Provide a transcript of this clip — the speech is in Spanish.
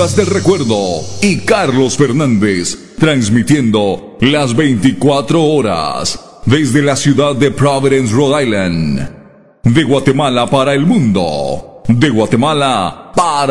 Rivas del Recuerdo y Carlos Fernández, transmitiendo las 24 horas desde la ciudad de Providence, Rhode Island. De Guatemala para el mundo. De Guatemala para